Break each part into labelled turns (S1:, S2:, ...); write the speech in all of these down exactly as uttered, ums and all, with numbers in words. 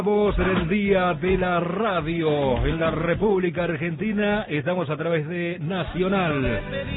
S1: Estamos en el Día de la Radio en la República Argentina. Estamos a través de Nacional,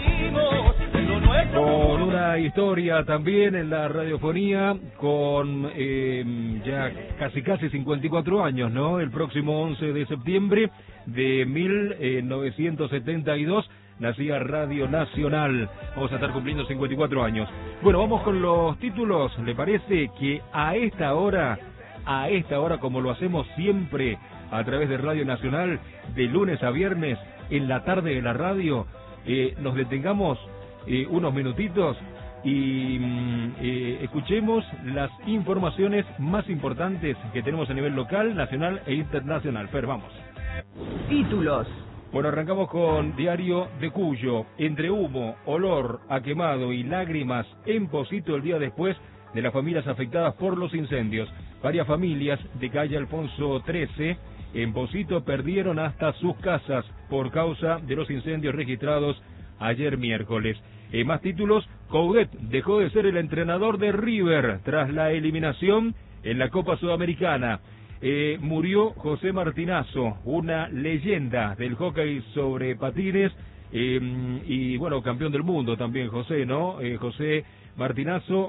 S1: con una historia también en la radiofonía, con eh, ya casi casi cincuenta y cuatro años, ¿no? El próximo once de septiembre de mil novecientos setenta y dos nacía Radio Nacional. Vamos a estar cumpliendo cincuenta y cuatro años. Bueno, vamos con los títulos. ¿Le parece que a esta hora... A esta hora, como lo hacemos siempre a través de Radio Nacional, de lunes a viernes, en la tarde de la radio, eh, nos detengamos eh, unos minutitos y eh, escuchemos las informaciones más importantes que tenemos a nivel local, nacional e internacional? Fer, vamos.
S2: Títulos.
S1: Bueno, arrancamos con Diario de Cuyo. Entre humo, olor a quemado y lágrimas en Pocito el día después de las familias afectadas por los incendios. Varias familias de calle Alfonso trece en Pocito perdieron hasta sus casas por causa de los incendios registrados ayer miércoles. En más títulos, Coudet dejó de ser el entrenador de River tras la eliminación en la Copa Sudamericana. Eh, murió José Martinazo, una leyenda del hockey sobre patines, eh, y bueno, campeón del mundo también José, ¿no? Eh, José Martinazo,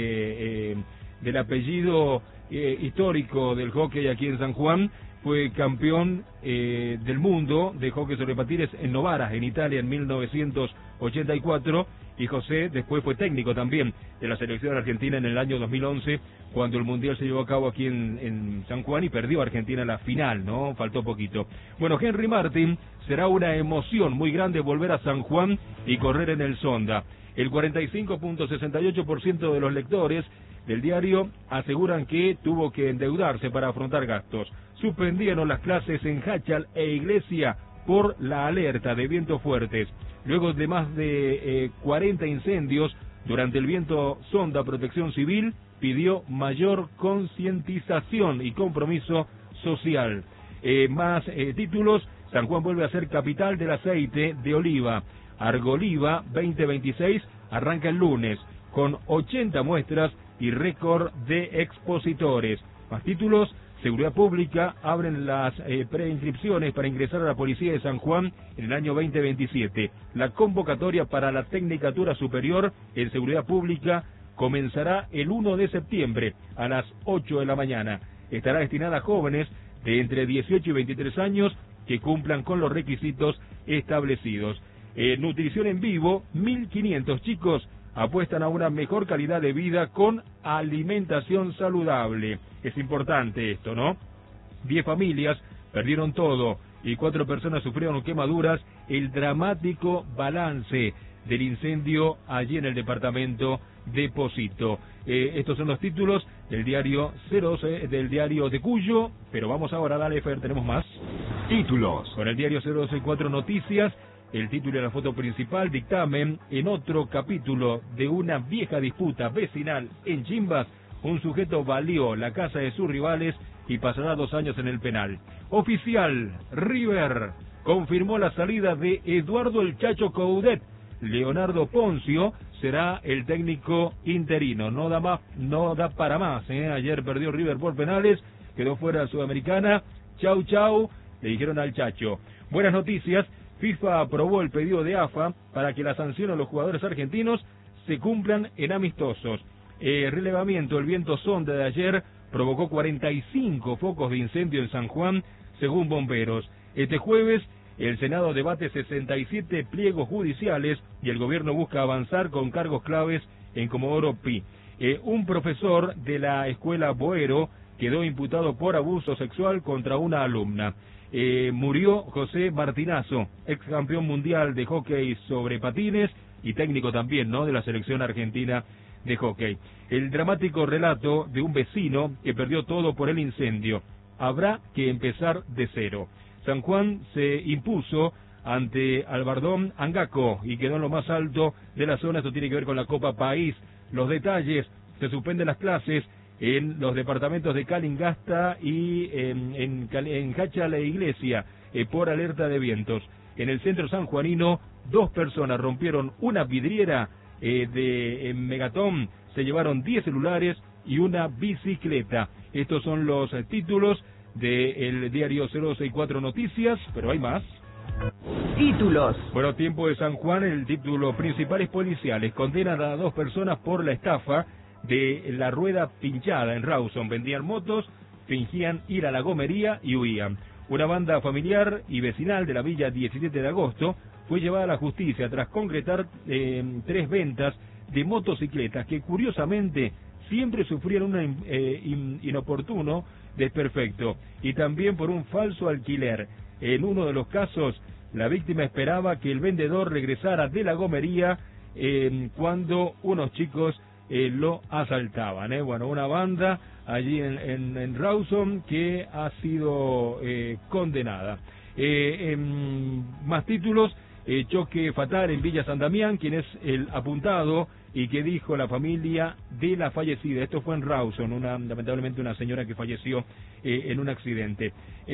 S1: de eh, del apellido eh, histórico del hockey aquí en San Juan, fue campeón eh, del mundo de hockey sobre patines en Novara, en Italia, en mil novecientos ochenta y cuatro, y José después fue técnico también de la selección argentina en el año dos mil once, cuando el Mundial se llevó a cabo aquí en, en San Juan y perdió a Argentina en la final, ¿no? Faltó poquito. Bueno, Henry Martin, será una emoción muy grande volver a San Juan y correr en el Sonda. El cuarenta y cinco punto sesenta y ocho por ciento de los lectores del diario aseguran que tuvo que endeudarse para afrontar gastos. Suspendieron las clases en Hachal e Iglesia por la alerta de vientos fuertes. Luego de más de eh, cuarenta incendios durante el viento Sonda, Protección Civil pidió mayor concientización y compromiso social. Eh, más eh, títulos. San Juan vuelve a ser capital del aceite de oliva. Argoliva veinte veintiséis arranca el lunes con ochenta muestras y récord de expositores. Más títulos. Seguridad Pública abren las eh, preinscripciones para ingresar a la Policía de San Juan en el año veinte veintisiete. La convocatoria para la Tecnicatura Superior en Seguridad Pública comenzará el uno de septiembre a las ocho de la mañana. Estará destinada a jóvenes de entre dieciocho y veintitrés años que cumplan con los requisitos establecidos. Eh, nutrición en vivo, mil quinientos chicos apuestan a una mejor calidad de vida con alimentación saludable. Es importante esto, ¿no? Diez familias perdieron todo y cuatro personas sufrieron quemaduras. El dramático balance del incendio allí en el departamento de Pocito. Eh, estos son los títulos del diario cero doce, del diario de Cuyo, pero vamos ahora, dale Fer, tenemos más
S2: títulos.
S1: Con el diario cero doce y cuatro Noticias. El título y la foto principal: dictamen en otro capítulo de una vieja disputa vecinal en Chimbas. Un sujeto valió la casa de sus rivales y pasará dos años en el penal. Oficial, River confirmó la salida de Eduardo el Chacho Coudet. Leonardo Poncio será el técnico interino. No da más, no da para más, ¿eh? Ayer perdió River por penales, quedó fuera de Sudamericana. Chau, chau, le dijeron al Chacho. Buenas noticias. FIFA aprobó el pedido de A F A para que la sanción a los jugadores argentinos se cumplan en amistosos. El relevamiento, el viento Sonda de ayer provocó cuarenta y cinco focos de incendio en San Juan, según bomberos. Este jueves, el Senado debate sesenta y siete pliegos judiciales y el gobierno busca avanzar con cargos claves en Comodoro Pi. Eh, un profesor de la escuela Boero quedó imputado por abuso sexual contra una alumna. Eh, murió José Martinazo, ex campeón mundial de hockey sobre patines y técnico también, ¿no?, de la selección argentina de hockey. El dramático relato de un vecino que perdió todo por el incendio. Habrá que empezar de cero. San Juan se impuso ante Albardón Angaco y quedó en lo más alto de la zona. Esto tiene que ver con la Copa País. Los detalles: se suspenden las clases en los departamentos de Calingasta y en, en, en Hachal e Iglesia eh, por alerta de vientos. En el centro sanjuanino, dos personas rompieron una vidriera eh, de en Megatón, se llevaron diez celulares y una bicicleta. Estos son los eh, títulos del diario cero dos seis cuatro Noticias, pero hay más.
S2: Títulos.
S1: Bueno, Tiempo de San Juan, el título principal es policiales. Condenan a dos personas por la estafa de la rueda pinchada en Rawson. Vendían motos, fingían ir a la gomería y huían. Una banda familiar y vecinal de la villa diecisiete de agosto fue llevada a la justicia tras concretar eh, tres ventas de motocicletas que curiosamente siempre sufrían un eh, in, inoportuno desperfecto y también por un falso alquiler. En uno de los casos, la víctima esperaba que el vendedor regresara de la gomería eh, cuando unos chicos eh, lo asaltaban. ¿eh? Bueno, una banda allí en, en, en Rawson que ha sido eh, condenada. Eh, en más títulos, eh, choque fatal en Villa San Damián, quien es el apuntado y que dijo la familia de la fallecida. Esto fue en Rawson, una, lamentablemente una señora que falleció eh, en un accidente.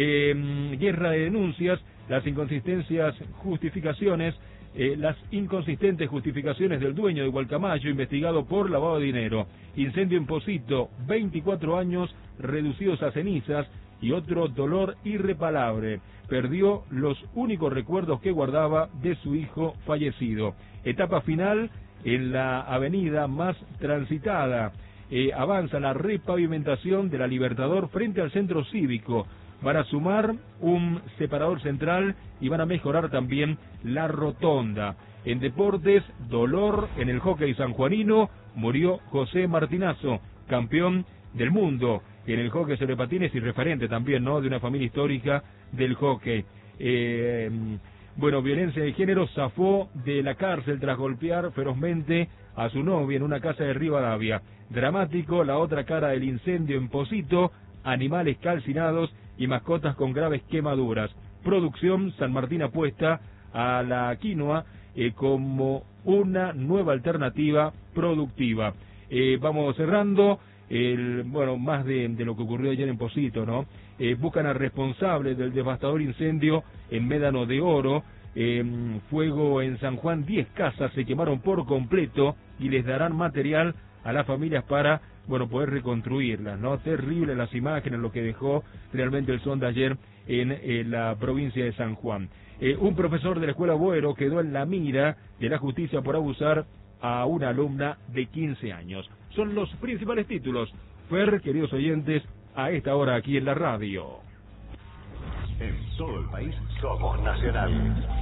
S1: Eh, guerra de denuncias, las inconsistencias, justificaciones, eh, las inconsistentes justificaciones del dueño de Gualcamayo, investigado por lavado de dinero. Incendio en Pocito, veinticuatro años reducidos a cenizas y otro dolor irreparable. Perdió los únicos recuerdos que guardaba de su hijo fallecido. Etapa final en la avenida más transitada. Eh, avanza la repavimentación de la Libertador frente al centro cívico. Van a sumar un separador central y van a mejorar también la rotonda. En deportes, dolor en el hockey sanjuanino, murió José Martinazo, campeón del mundo en el hockey sobre patines y referente también, ¿no?, de una familia histórica del hockey. Eh, bueno, violencia de género, zafó de la cárcel tras golpear ferozmente a su novia en una casa de Rivadavia. Dramático, la otra cara del incendio en Pocito, animales calcinados y mascotas con graves quemaduras. Producción, San Martín apuesta a la quinoa eh, como una nueva alternativa productiva. Eh, vamos cerrando. El, bueno, más de, de lo que ocurrió ayer en Pocito, ¿no? Eh, buscan al responsable del devastador incendio en Médano de Oro. Eh, fuego en San Juan, diez casas se quemaron por completo y les darán material a las familias para, bueno, poder reconstruirlas, ¿no? Terrible las imágenes, lo que dejó realmente el sonda ayer en, en la provincia de San Juan. Eh, un profesor de la escuela Boero quedó en la mira de la justicia por abusar a una alumna de quince años. Son los principales títulos. Fer, queridos oyentes, a esta hora aquí en la radio.
S2: En todo el país somos nacional.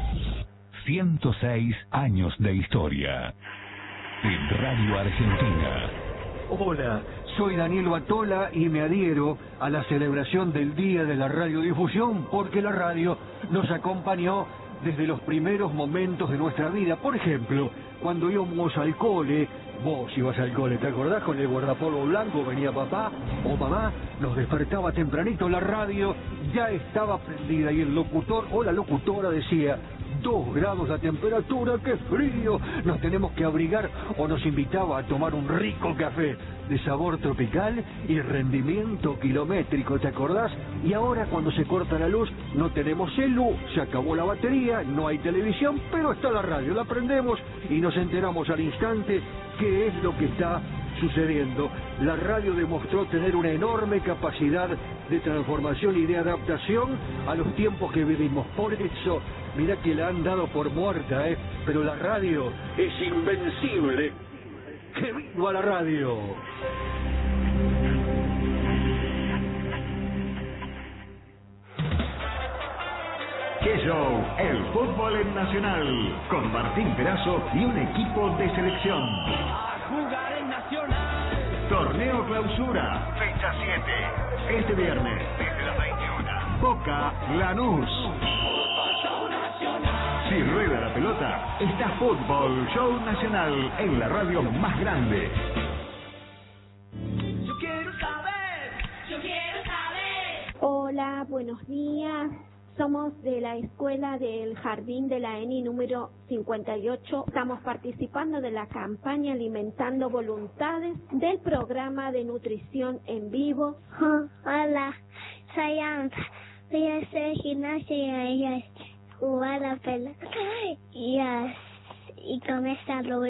S2: ciento seis años de historia. En Radio Argentina.
S3: Hola, soy Daniel Batola y me adhiero a la celebración del Día de la Radiodifusión porque la radio nos acompañó desde los primeros momentos de nuestra vida. Por ejemplo, cuando íbamos al cole, vos ibas al cole, ¿te acordás? Con el guardapolvo blanco venía papá o mamá, nos despertaba tempranito, la radio ya estaba prendida y el locutor o la locutora decía: dos grados la temperatura, qué frío, nos tenemos que abrigar, o nos invitaba a tomar un rico café de sabor tropical y rendimiento kilométrico, ¿te acordás? Y ahora cuando se corta la luz no tenemos celu, se acabó la batería, no hay televisión, pero está la radio, la prendemos y nos enteramos al instante qué es lo que está sucediendo. La radio demostró tener una enorme capacidad de transformación y de adaptación a los tiempos que vivimos. Por eso, mirá que la han dado por muerta, ¿eh? Pero la radio es invencible. ¡Que viva la radio!
S2: ¡Qué show! El fútbol en Nacional, con Martín Perazo y un equipo de selección.
S4: A jugar en Nacional.
S2: Torneo Clausura, fecha siete. Este viernes, desde las veintiuna. Boca Lanús. Si rueda la pelota, está Fútbol Show Nacional en la radio más grande.
S4: Yo quiero saber, yo quiero saber.
S5: Hola, buenos días. Somos de la escuela del Jardín de la ENI número cincuenta y ocho. Estamos participando de la campaña Alimentando Voluntades del programa de nutrición en vivo.
S6: Oh, hola, soy Anta. Voy a hacer gimnasia y a jugar a la pelota y, a, y con esta